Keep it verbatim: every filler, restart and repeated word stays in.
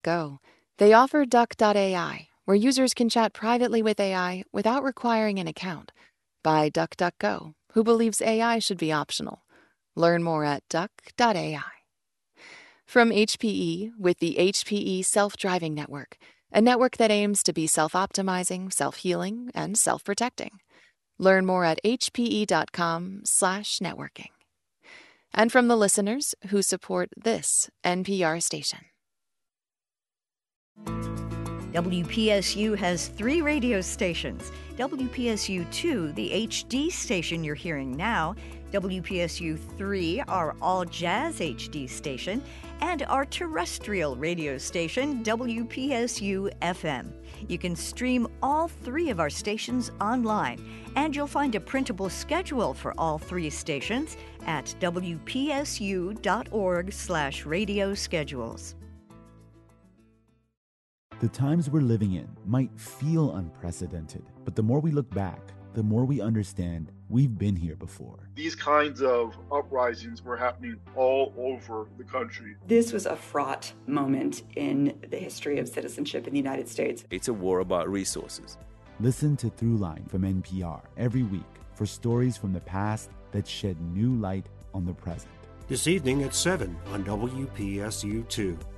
DuckDuckGo. They offer Duck dot A I, where users can chat privately with A I without requiring an account. By DuckDuckGo, who believes A I should be optional. Learn more at duck dot A I. From H P E, with the H P E Self-Driving Network, a network that aims to be self-optimizing, self-healing, and self-protecting. Learn more at h p e dot com slash networking. And from the listeners who support this N P R station. W P S U has three radio stations. W P S U two, the H D station you're hearing now, W P S U three, our all-jazz H D station, and our terrestrial radio station, W P S U F M. You can stream all three of our stations online, and you'll find a printable schedule for all three stations at w p s u dot org slash radio schedules. The times we're living in might feel unprecedented, but the more we look back, the more we understand we've been here before. These kinds of uprisings were happening all over the country. This was a fraught moment in the history of citizenship in the United States. It's a war about resources. Listen to Throughline from N P R every week for stories from the past that shed new light on the present. This evening at seven on W P S U two.